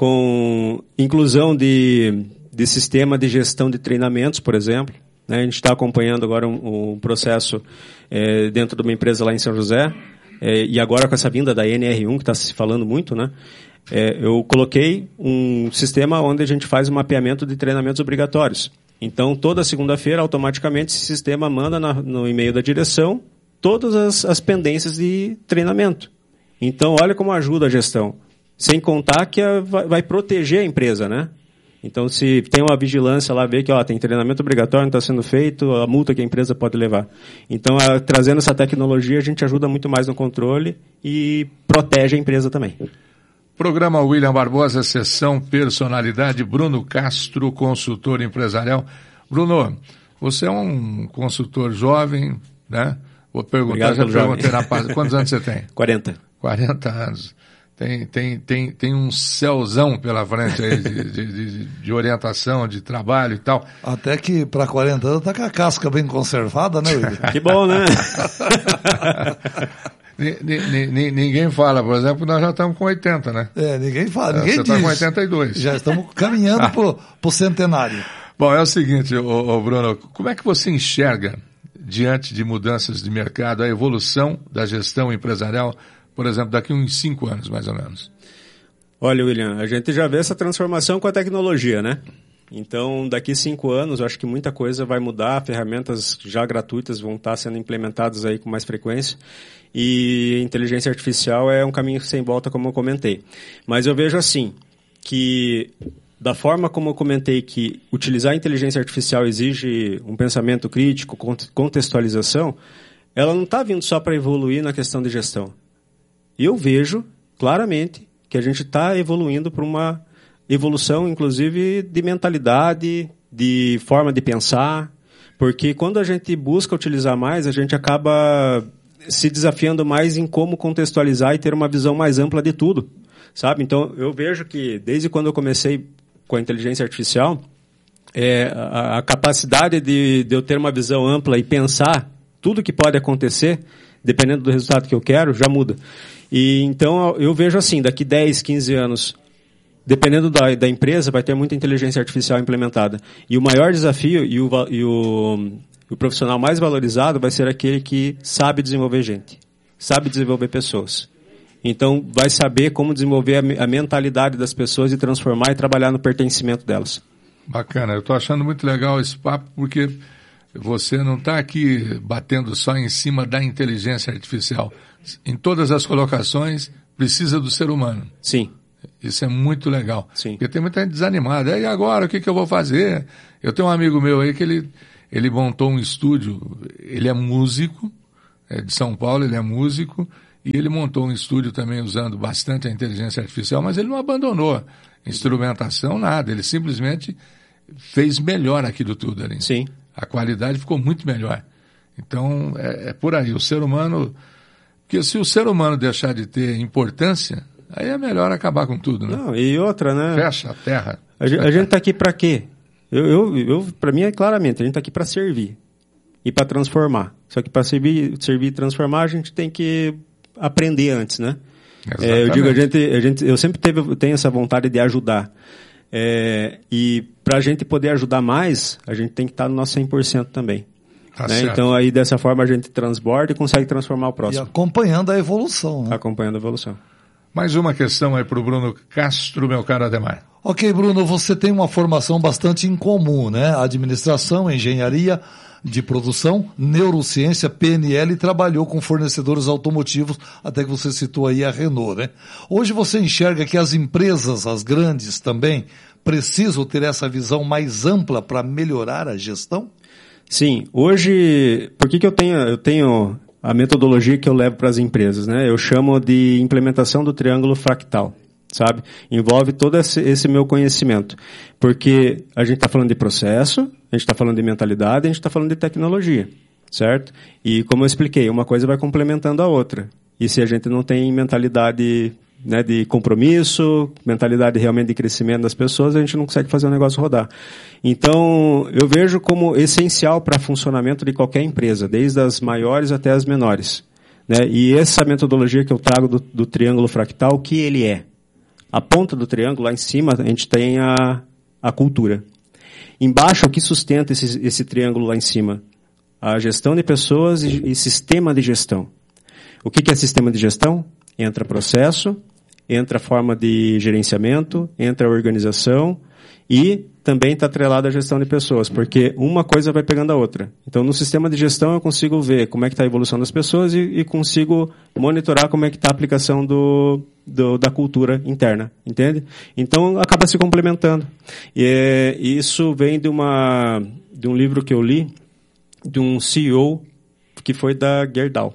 com inclusão de de sistema de gestão de treinamentos, por exemplo. Né? A gente está acompanhando agora um, um processo é, dentro de uma empresa lá em São José, é, e agora com essa vinda da N R um, que está se falando muito, né? É, eu coloquei um sistema onde a gente faz um mapeamento de treinamentos obrigatórios. Então, toda segunda-feira, automaticamente, esse sistema manda na, no e-mail da direção todas as, as pendências de treinamento. Então, olha como ajuda a gestão. Sem contar que a, vai, vai proteger a empresa, né? Então, se tem uma vigilância lá, vê que ó, tem treinamento obrigatório, não está sendo feito, a multa que a empresa pode levar. Então, a, trazendo essa tecnologia, a gente ajuda muito mais no controle e protege a empresa também. Programa William Barbosa, sessão personalidade, Bruno Castro, consultor empresarial. Bruno, você é um consultor jovem, né? Vou perguntar, já perguntei na parte. Quantos anos você tem? quarenta. quarenta anos. Tem, tem, tem, tem um céuzão pela frente aí de, de, de, de orientação, de trabalho e tal. Até que para quarenta anos tá com a casca bem conservada, né, William? Que bom, né? Ninguém fala, por exemplo, nós já estamos com oitenta, né? É, ninguém fala, ninguém Você diz. Você está com oitenta e dois. Já estamos caminhando pro, pro centenário. Bom, é o seguinte, ô, ô Bruno, como é que você enxerga, diante de mudanças de mercado, a evolução da gestão empresarial, por exemplo, daqui a uns cinco anos, mais ou menos? Olha, William, a gente já vê essa transformação com a tecnologia, né? Então, daqui a cinco anos, eu acho que muita coisa vai mudar, ferramentas já gratuitas vão estar sendo implementadas aí com mais frequência, e inteligência artificial é um caminho sem volta, como eu comentei. Mas eu vejo assim, que da forma como eu comentei que utilizar a inteligência artificial exige um pensamento crítico, contextualização, ela não está vindo só para evoluir na questão de gestão. Eu vejo claramente que a gente está evoluindo para uma evolução, inclusive, de mentalidade, de forma de pensar, porque quando a gente busca utilizar mais, a gente acaba se desafiando mais em como contextualizar e ter uma visão mais ampla de tudo, sabe? Então, eu vejo que desde quando eu comecei com a inteligência artificial, é, a, a capacidade de, de eu ter uma visão ampla e pensar tudo que pode acontecer, dependendo do resultado que eu quero, já muda. E então eu vejo assim, daqui dez, quinze anos, dependendo da, da empresa, vai ter muita inteligência artificial implementada. E o maior desafio e o, e o, o profissional mais valorizado vai ser aquele que sabe desenvolver gente, sabe desenvolver pessoas. Então vai saber como desenvolver a, a mentalidade das pessoas e transformar e trabalhar no pertencimento delas. Bacana, eu estou achando muito legal esse papo, porque você não está aqui batendo só em cima da inteligência artificial. Em todas as colocações, precisa do ser humano. Sim. Isso é muito legal. Sim. Porque tem muita gente desanimada. E agora, o que, que eu vou fazer? Eu tenho um amigo meu aí que ele, ele montou um estúdio. Ele é músico, é de São Paulo, ele é músico, e ele montou um estúdio também usando bastante a inteligência artificial, mas ele não abandonou instrumentação, nada. Ele simplesmente fez melhor aquilo tudo ali. Sim. A qualidade ficou muito melhor. Então, é, é por aí. O ser humano... Porque se o ser humano deixar de ter importância, aí é melhor acabar com tudo, né? Não, e outra, né? Fecha a terra. A gente, a gente tá aqui para quê? Eu, eu, eu, para mim é claramente, a gente tá aqui para servir. e para transformar. Só que para servir, servir e transformar, a gente tem que aprender antes, né? É, eu digo, a gente, a gente, eu sempre teve, tenho essa vontade de ajudar. É, e para a gente poder ajudar mais, a gente tem que estar no nosso cem por cento também. Tá, né? Então, aí dessa forma a gente transborda e consegue transformar o próximo. E acompanhando a evolução. Né? Acompanhando a evolução. Mais uma questão aí para o Bruno Castro, meu caro Ademar. Ok, Bruno, você tem uma formação bastante incomum, né? Administração, engenharia de produção, neurociência, P N L, e trabalhou com fornecedores automotivos, até que você citou aí a Renault, né? Hoje você enxerga que as empresas, as grandes também, precisam ter essa visão mais ampla para melhorar a gestão? Sim, hoje, por que que eu tenho, eu tenho a metodologia que eu levo para as empresas, né? Eu chamo de implementação do triângulo fractal, sabe? Envolve todo esse, esse meu conhecimento, porque a gente está falando de processo, a gente está falando de mentalidade, a gente está falando de tecnologia, certo? E como eu expliquei, uma coisa vai complementando a outra. E se a gente não tem mentalidade, né, de compromisso, mentalidade realmente de crescimento das pessoas, a gente não consegue fazer o negócio rodar. Então, eu vejo como essencial para o funcionamento de qualquer empresa, desde as maiores até as menores, né? E essa metodologia que eu trago do, do triângulo fractal, o que ele é? A ponta do triângulo, lá em cima, a gente tem a, a cultura. Embaixo, o que sustenta esse, esse triângulo lá em cima? A gestão de pessoas e, e sistema de gestão. O que, que é sistema de gestão? Entra processo, entra a forma de gerenciamento, entra a organização e também está atrelado à gestão de pessoas, porque uma coisa vai pegando a outra. Então, no sistema de gestão, eu consigo ver como é que está a evolução das pessoas e, e consigo monitorar como é que está a aplicação do, do, da cultura interna, entende? Então, acaba se complementando. E é, isso vem de, uma, de um livro que eu li, de um C E O que foi da Gerdau.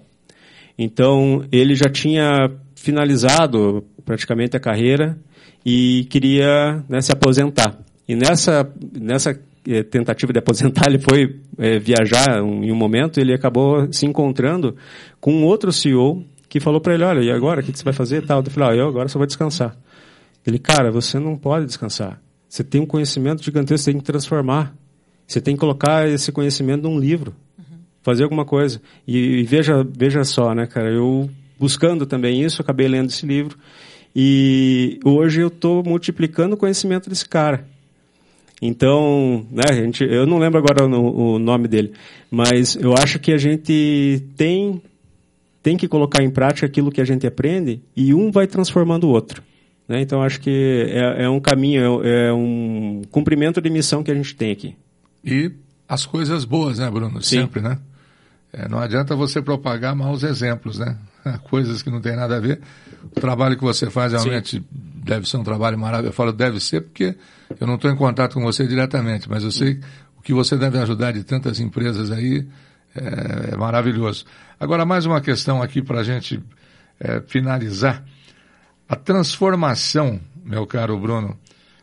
Então, ele já tinha finalizado praticamente a carreira e queria, né, se aposentar. E nessa, nessa eh, tentativa de aposentar, ele foi eh, viajar um, em um momento, ele acabou se encontrando com um outro C E O que falou para ele, olha, e agora, o que você vai fazer e tal? Eu falei, ah, eu agora só vou descansar. Ele, cara, você não pode descansar. Você tem um conhecimento gigantesco, você tem que transformar. Você tem que colocar esse conhecimento num livro. Uhum. Fazer alguma coisa. E, e veja, veja só, né, cara, eu buscando também isso, acabei lendo esse livro. E hoje eu estou multiplicando o conhecimento desse cara. Então, né, a gente, eu não lembro agora o, o nome dele, mas eu acho que a gente tem, tem que colocar em prática aquilo que a gente aprende e um vai transformando o outro. Né? Então, acho que é, é um caminho, é, é um cumprimento de missão que a gente tem aqui. E as coisas boas, né, Bruno? Sim. Sempre, né? É, não adianta você propagar maus exemplos, né? Coisas que não tem nada a ver. O trabalho que você faz realmente Sim. deve ser um trabalho maravilhoso. Eu falo deve ser porque eu não estou em contato com você diretamente, mas eu sei o que você deve ajudar de tantas empresas aí é, é maravilhoso. Agora, mais uma questão aqui para a gente é, finalizar. A transformação, meu caro Bruno,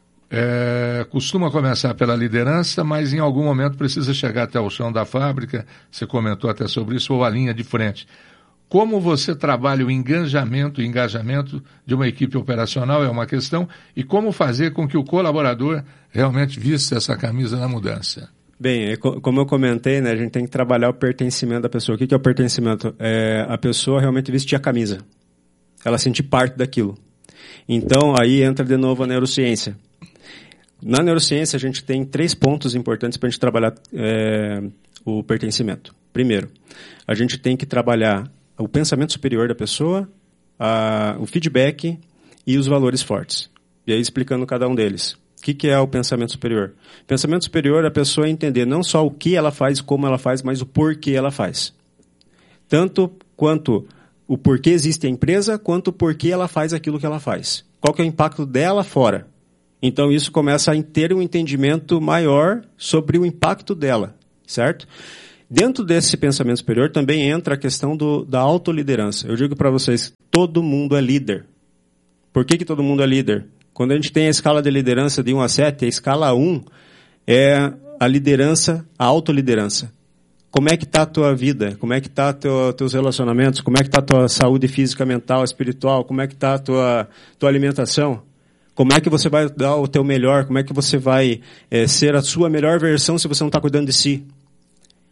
É, costuma começar pela liderança, mas em algum momento precisa chegar até o chão da fábrica, você comentou até sobre isso, ou a linha de frente. Como você trabalha o engajamento, o engajamento de uma equipe operacional é uma questão, e como fazer com que o colaborador realmente vista essa camisa na mudança? Bem, como eu comentei, né, a gente tem que trabalhar o pertencimento da pessoa. O que é o pertencimento? É a pessoa realmente vestir a camisa, ela sentir parte daquilo. Então, aí entra de novo a neurociência. Na neurociência, a gente tem três pontos importantes para a gente trabalhar é, o pertencimento. Primeiro, a gente tem que trabalhar o pensamento superior da pessoa, a, o feedback e os valores fortes. E aí, explicando cada um deles. O que, que é o pensamento superior? Pensamento superior é a pessoa entender não só o que ela faz, como ela faz, mas o porquê ela faz. Tanto quanto o porquê existe a empresa, quanto o porquê ela faz aquilo que ela faz. Qual que é o impacto dela fora? Então, isso começa a ter um entendimento maior sobre o impacto dela, certo? Dentro desse pensamento superior também entra a questão do, da autoliderança. Eu digo para vocês, todo mundo é líder. Por que que todo mundo é líder? Quando a gente tem a escala de liderança de um a sete, a escala um é a liderança, a autoliderança. Como é que está a tua vida? Como é que está teu, teus relacionamentos? Como é que está a tua saúde física, mental, espiritual? Como é que está a tua, tua alimentação? Como é que você vai dar o teu melhor? Como é que você vai é, ser a sua melhor versão se você não está cuidando de si?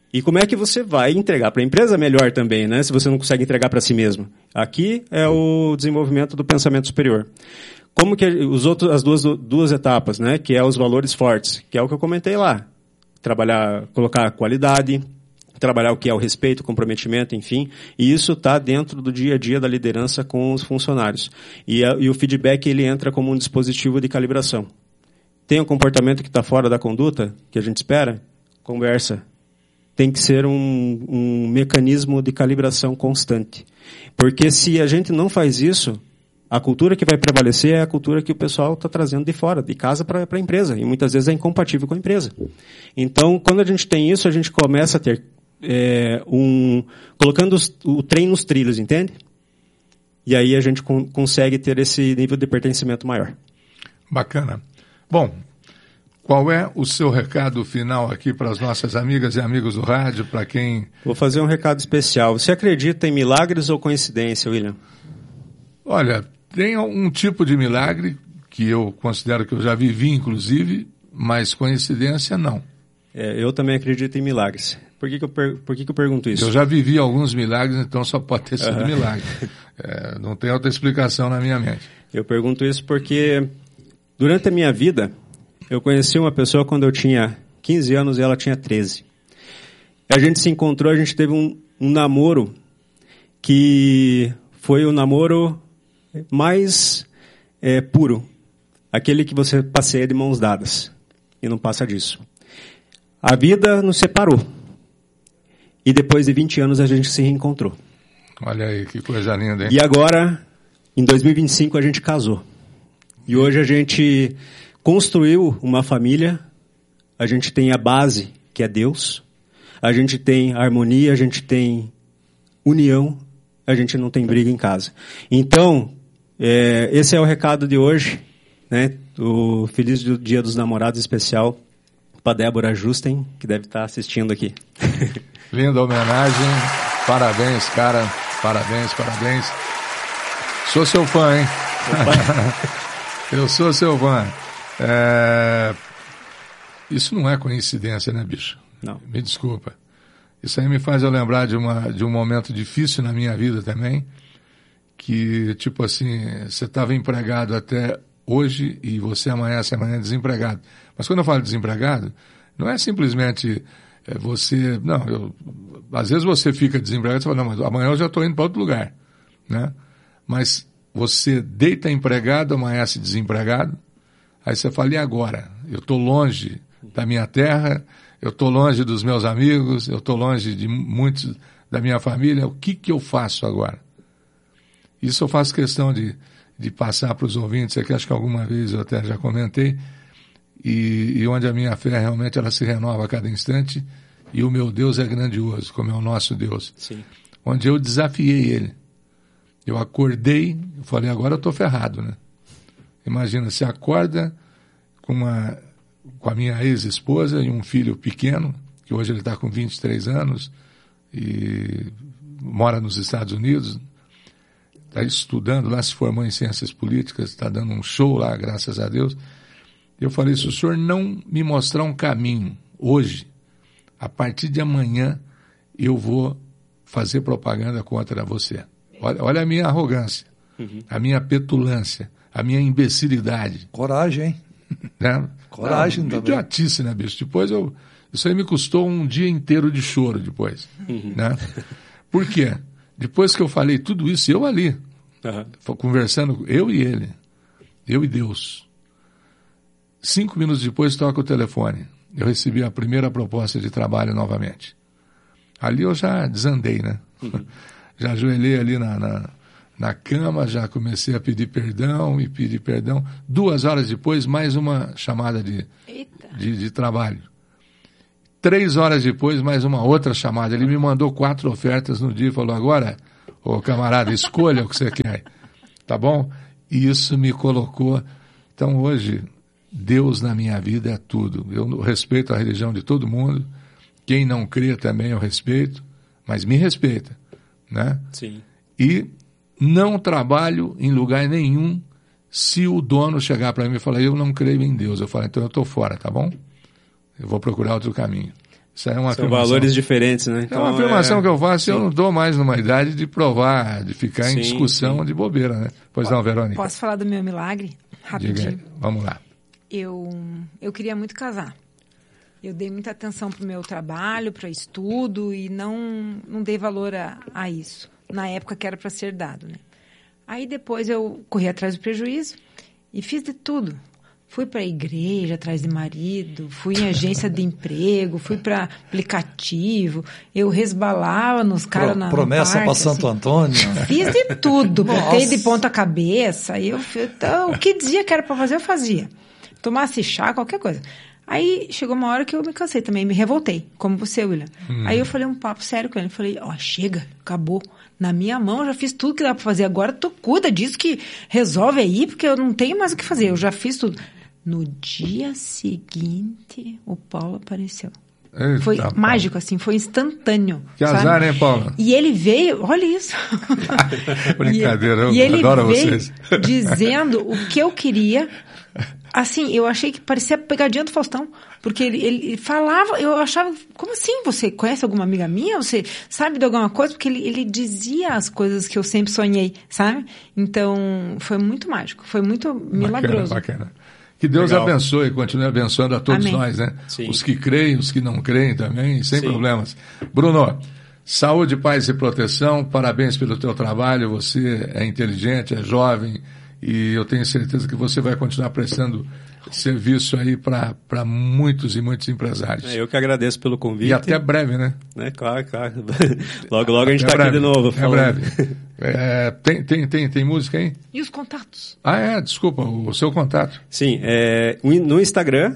E como é que você vai entregar para a empresa melhor também, né? Se você não consegue entregar para si mesmo. Aqui é o desenvolvimento do pensamento superior. Como que os outros, as duas, duas etapas, né? Que é os valores fortes, que é o que eu comentei lá. Trabalhar, colocar qualidade, trabalhar o que é o respeito, comprometimento, enfim. E isso está dentro do dia a dia da liderança com os funcionários. E, a, e o feedback ele entra como um dispositivo de calibração. Tem um comportamento que está fora da conduta, que a gente espera, conversa. Tem que ser um, um mecanismo de calibração constante. Porque se a gente não faz isso, a cultura que vai prevalecer é a cultura que o pessoal está trazendo de fora, de casa para a empresa. E muitas vezes é incompatível com a empresa. Então, quando a gente tem isso, a gente começa a ter é, um... colocando os, o trem nos trilhos, entende? E aí a gente con- consegue ter esse nível de pertencimento maior. Bacana. Bom, qual é o seu recado final aqui para as nossas amigas e amigos do rádio, para quem... Vou fazer um recado especial. Você acredita em milagres ou coincidência, William? Olha, tem um tipo de milagre que eu considero que eu já vivi, inclusive, mas coincidência não. É, eu também acredito em milagres. Por que, que, eu, per... Por que, que eu pergunto isso? Eu já vivi alguns milagres, então só pode ter sido uhum. milagre. É, não tem outra explicação na minha mente. Eu pergunto isso porque durante a minha vida... Eu conheci uma pessoa quando eu tinha quinze anos e ela tinha treze. A gente se encontrou, a gente teve um, um namoro que foi o namoro mais é, puro. Aquele que você passeia de mãos dadas e não passa disso. A vida nos separou. E depois de vinte anos a gente se reencontrou. Olha aí, que coisa linda, hein? E agora, em dois mil e vinte e cinco, a gente casou. E hoje a gente... construiu uma família, a gente tem a base, que é Deus, a gente tem harmonia, a gente tem união, a gente não tem briga em casa. Então, é, esse é o recado de hoje, né? O Feliz Dia dos Namorados especial para Débora Justen, que deve estar assistindo aqui. Linda homenagem, parabéns, cara, parabéns, parabéns. Sou seu fã, hein? Eu sou seu fã. É... Isso não é coincidência, né, bicho? Não. Me desculpa. Isso aí me faz eu lembrar de, uma, de um momento difícil na minha vida também, que, tipo assim, você estava empregado até hoje e você amanhece amanhã desempregado. Mas quando eu falo desempregado, não é simplesmente é, você... Não, eu, às vezes você fica desempregado e fala, não, mas amanhã eu já estou indo para outro lugar, né? Mas você deita empregado, amanhece desempregado. Aí você fala, e agora? Eu estou longe da minha terra, eu estou longe dos meus amigos, eu estou longe de muitos da minha família, o que que eu faço agora? Isso eu faço questão de, de passar para os ouvintes aqui, acho que alguma vez eu até já comentei, e, e onde a minha fé realmente ela se renova a cada instante, e o meu Deus é grandioso, como é o nosso Deus. Sim. Onde eu desafiei ele. Eu acordei, eu falei, agora eu estou ferrado, né? Imagina, você acorda com, uma, com a minha ex-esposa e um filho pequeno, que hoje ele está com vinte e três anos e mora nos Estados Unidos, está estudando lá, se formou em ciências políticas, está dando um show lá, graças a Deus. Eu falei, se o senhor não me mostrar um caminho hoje, a partir de amanhã eu vou fazer propaganda contra você. Olha, olha a minha arrogância, uhum. a minha petulância, a minha imbecilidade. Coragem, hein? Né? Coragem Não, também. Idiotice, né, bicho? Depois eu... Isso aí me custou um dia inteiro de choro depois. Uhum. Né? Por quê? Depois que eu falei tudo isso, eu ali, uhum. conversando, eu e ele, eu e Deus. Cinco minutos depois toca o telefone. Eu recebi a primeira proposta de trabalho novamente. Ali eu já desandei, né? Uhum. Já ajoelhei ali na... na Na cama, já comecei a pedir perdão e pedir perdão. Duas horas depois, mais uma chamada de, de, de trabalho. Três horas depois, mais uma outra chamada. Ele me mandou quatro ofertas no dia e falou, agora, ô camarada, escolha o que você quer. Tá bom? E isso me colocou... Então, hoje, Deus na minha vida é tudo. Eu respeito a religião de todo mundo. Quem não crê também eu respeito, mas me respeita, né? Sim. E... não trabalho em lugar nenhum se o dono chegar para mim e falar, eu não creio em Deus. Eu falo, então eu estou fora, tá bom? Eu vou procurar outro caminho. Isso aí é uma São afirmação. valores diferentes, né? Então, é uma afirmação é... que eu faço Sim. e eu não estou mais numa idade de provar, de ficar Sim, em discussão sim. de bobeira, né? Pois não, Verônica? Posso falar do meu milagre? Rapidinho. Diga aí. Vamos lá. Eu, eu queria muito casar. Eu dei muita atenção para o meu trabalho, para estudo, e não, não dei valor a, a isso, na época que era para ser dado, né? Aí depois eu corri atrás do prejuízo e fiz de tudo. Fui para a igreja atrás de marido, fui em agência de emprego, fui para aplicativo, eu resbalava nos caras Pro, na Promessa para Santo assim. Antônio. Fiz de tudo, botei de ponta cabeça, e eu, então, o que dizia que era para fazer, eu fazia. Tomasse chá, qualquer coisa. Aí chegou uma hora que eu me cansei também, me revoltei, como você, William. Hum. Aí eu falei um papo sério com ele, falei, ó, oh, chega, acabou. Na minha mão, eu já fiz tudo que dá pra fazer. Agora tu cuida disso, que resolve aí, porque eu não tenho mais o que fazer. Eu já fiz tudo. No dia seguinte, o Paulo apareceu. Eita, foi Paulo. Mágico, assim, foi instantâneo. Que sabe? azar, hein, Paulo? E ele veio, olha isso. Brincadeira, eu e ele adoro veio vocês. dizendo o que eu queria. Assim, eu achei que parecia a pegadinha do Faustão, porque ele, ele falava, eu achava, como assim? Você conhece alguma amiga minha? Você sabe de alguma coisa? Porque ele, ele dizia as coisas que eu sempre sonhei, sabe? Então, foi muito mágico, foi muito milagroso. Bacana, bacana. Que Deus Legal. abençoe e continue abençoando a todos Amém. nós, né? Sim. Os que creem, os que não creem também, sem Sim. problemas. Bruno, saúde, paz e proteção, parabéns pelo teu trabalho, você é inteligente, é jovem, e eu tenho certeza que você vai continuar prestando serviço aí para muitos e muitos empresários. É, eu que agradeço pelo convite. E até breve, né? É, claro, claro. Logo, logo a gente está aqui de novo. É breve. É, tem, tem, tem, tem música aí? E os contatos? Ah, é, desculpa, o seu contato. Sim, é, no Instagram,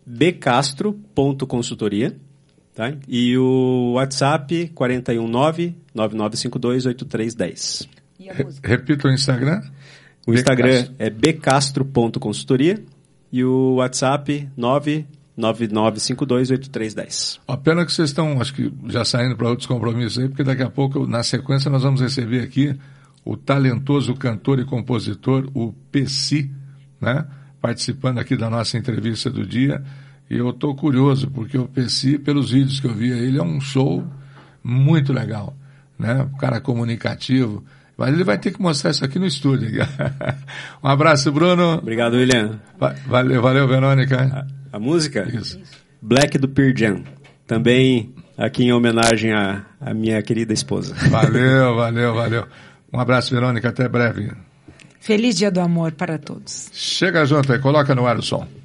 bcastro ponto consultoria, tá? E o WhatsApp, quatro um nove, nove nove cinco dois, oito três um zero. E a música? Repita o Instagram. O Instagram é bcastro ponto consultoria e o WhatsApp nove nove nove cinco dois oito três um zero. A pena que vocês estão, acho que já saindo para outros compromissos aí, porque daqui a pouco, na sequência, nós vamos receber aqui o talentoso cantor e compositor, o Pessi, né? Participando aqui da nossa entrevista do dia. E eu estou curioso, porque o Pessi, pelos vídeos que eu vi, ele é um show muito legal, né? Um cara comunicativo. Mas ele vai ter que mostrar isso aqui no estúdio. Um abraço, Bruno. Obrigado, William. Valeu, valeu, Verônica. A, a música? Isso. Black do Pearl Jam. Também aqui em homenagem à, à minha querida esposa. Valeu, valeu, valeu. Um abraço, Verônica. Até breve. Feliz Dia do Amor para todos. Chega junto aí, coloca no ar o som.